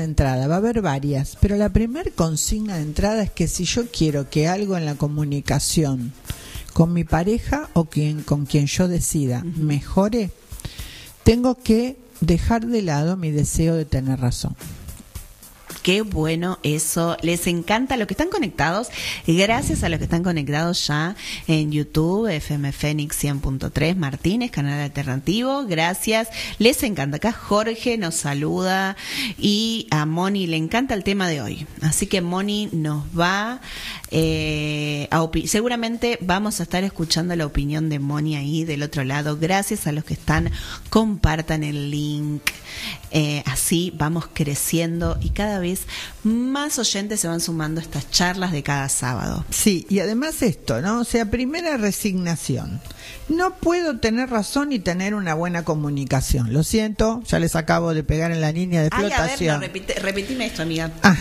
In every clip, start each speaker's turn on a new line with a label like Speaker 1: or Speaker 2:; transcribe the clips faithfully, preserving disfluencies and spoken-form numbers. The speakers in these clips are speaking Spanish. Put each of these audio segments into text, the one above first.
Speaker 1: entrada, va a haber varias, pero la primer consigna de entrada es que si yo quiero que algo en la comunicación con mi pareja o quien, con quien yo decida mejore, tengo que dejar de lado mi deseo de tener razón.
Speaker 2: Qué bueno eso, les encanta los que están conectados, gracias a los que están conectados ya en YouTube, F M Fénix cien punto tres, Martínez, canal alternativo, gracias, les encanta. Acá Jorge nos saluda y a Moni le encanta el tema de hoy, así que Moni nos va eh, a opi- seguramente vamos a estar escuchando la opinión de Moni ahí del otro lado, gracias a los que están, compartan el link, eh, así vamos creciendo y cada vez más oyentes se van sumando a estas charlas de cada sábado.
Speaker 1: Sí, y además esto, ¿no? O sea, primera resignación. No puedo tener razón y tener una buena comunicación. Lo siento, ya les acabo de pegar en la línea de
Speaker 2: Ay,
Speaker 1: flotación.
Speaker 2: a ver, no, repite, repetime esto, amiga.
Speaker 1: Ah.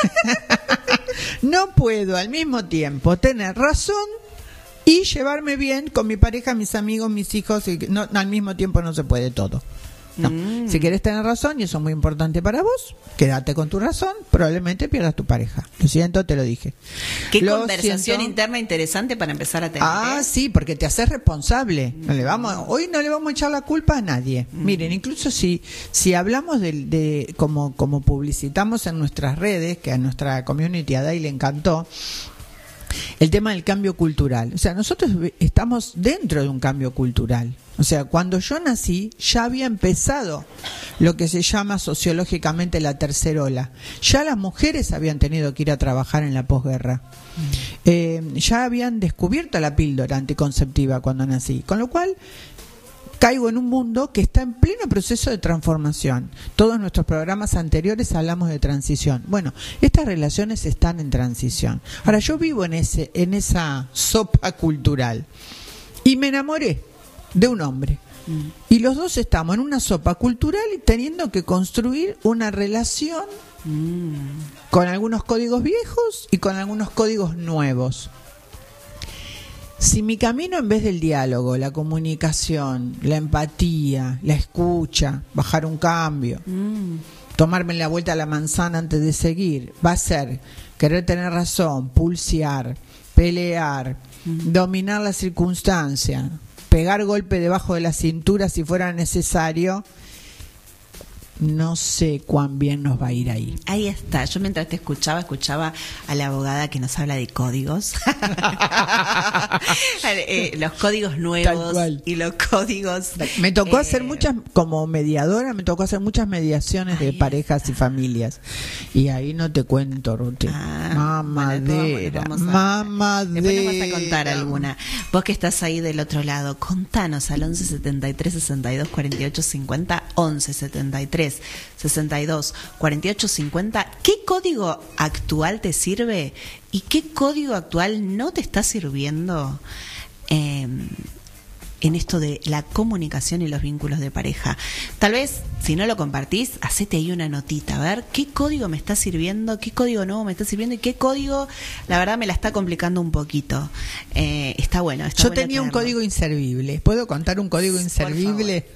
Speaker 1: No puedo al mismo tiempo tener razón y llevarme bien con mi pareja, mis amigos, mis hijos. Y no, al mismo tiempo no se puede todo. No. Mm. Si querés tener razón, y eso es muy importante para vos, quédate con tu razón, probablemente pierdas tu pareja. Lo siento, te lo dije.
Speaker 2: Qué
Speaker 1: lo
Speaker 2: conversación
Speaker 1: siento.
Speaker 2: interna interesante para empezar a tener.
Speaker 1: Ah, sí, porque te haces responsable. No le vamos, hoy no le vamos a echar la culpa a nadie. Mm. Miren, incluso si si hablamos de, de como como publicitamos en nuestras redes, que a nuestra community a Day le encantó, el tema del cambio cultural. O sea, nosotros estamos dentro de un cambio cultural. O sea, cuando yo nací ya había empezado lo que se llama sociológicamente la tercera ola. Ya las mujeres habían tenido que ir a trabajar en la posguerra. Eh, ya habían descubierto la píldora anticonceptiva cuando nací. Con lo cual, caigo en un mundo que está en pleno proceso de transformación. Todos nuestros programas anteriores hablamos de transición. Bueno, estas relaciones están en transición. Ahora, yo vivo en ese, en esa sopa cultural y me enamoré de un hombre. Mm. Y los dos estamos en una sopa cultural y teniendo que construir una relación mm. con algunos códigos viejos y con algunos códigos nuevos. Si mi camino, en vez del diálogo, la comunicación, la empatía, la escucha, bajar un cambio, mm. tomarme la vuelta a la manzana antes de seguir, va a ser querer tener razón, pulsear, pelear, mm. dominar la circunstancia, pegar golpe debajo de la cintura si fuera necesario, no sé cuán bien nos va a ir ahí.
Speaker 2: Ahí está. Yo mientras te escuchaba, escuchaba a la abogada que nos habla de códigos. eh, los códigos nuevos y los códigos...
Speaker 1: Me tocó
Speaker 2: eh,
Speaker 1: hacer muchas, como mediadora, me tocó hacer muchas mediaciones de parejas y familias. Y ahí no te cuento, Ruti. Ah, mamadera, bueno, mamadera.
Speaker 2: Después nos vas a contar alguna. Vos que estás ahí del otro lado, contanos al once setenta y tres sesenta y dos cuarenta y ocho cincuenta, once setenta y tres sesenta y dos cuarenta y ocho cincuenta, ¿qué código actual te sirve y qué código actual no te está sirviendo eh, en esto de la comunicación y los vínculos de pareja? Tal vez, si no lo compartís, hacete ahí una notita, a ver qué código me está sirviendo, qué código nuevo me está sirviendo y qué código, la verdad, me la está complicando un poquito. Eh, está bueno. Está
Speaker 1: Yo
Speaker 2: bueno
Speaker 1: tenía
Speaker 2: tenerlo.
Speaker 1: un código inservible. ¿Puedo contar un código inservible?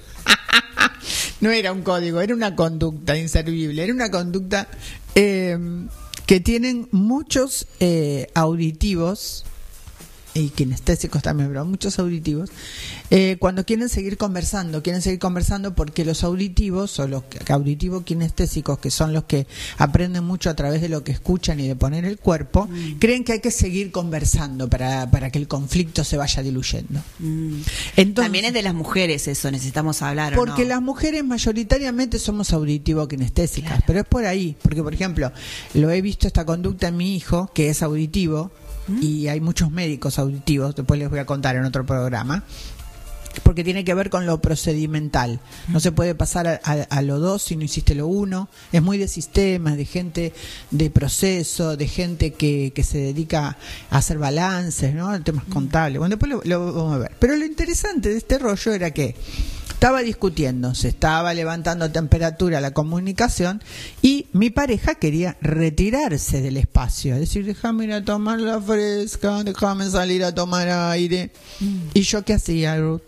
Speaker 1: No era un código, era una conducta inservible. Era una conducta eh, que tienen muchos eh, auditivos y kinestésicos también, pero muchos auditivos, eh, cuando quieren seguir conversando, quieren seguir conversando porque los auditivos, o los auditivos kinestésicos, que son los que aprenden mucho a través de lo que escuchan y de poner el cuerpo, mm. creen que hay que seguir conversando para, para que el conflicto se vaya diluyendo.
Speaker 2: Mm. Entonces, también es de las mujeres eso, necesitamos hablar,
Speaker 1: porque
Speaker 2: ¿o no?
Speaker 1: Las mujeres mayoritariamente somos auditivo-kinestésicas, claro. Pero es por ahí, porque por ejemplo, lo he visto esta conducta en mi hijo, que es auditivo, y hay muchos médicos auditivos, después les voy a contar en otro programa, porque tiene que ver con lo procedimental. No se puede pasar a, a, a lo dos si no hiciste lo uno. Es muy de sistemas, de gente de proceso, de gente que, que se dedica a hacer balances, ¿no? Temas contables. Bueno, después lo, lo vamos a ver. Pero lo interesante de este rollo era que estaba discutiendo, se estaba levantando a temperatura la comunicación y mi pareja quería retirarse del espacio, es decir, déjame ir a tomar la fresca, déjame salir a tomar aire. Mm. ¿Y yo qué hacía, Ruth?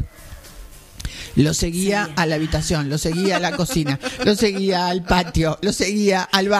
Speaker 1: Lo seguía sí. a la habitación, lo seguía a la cocina, lo seguía al patio, lo seguía al baño.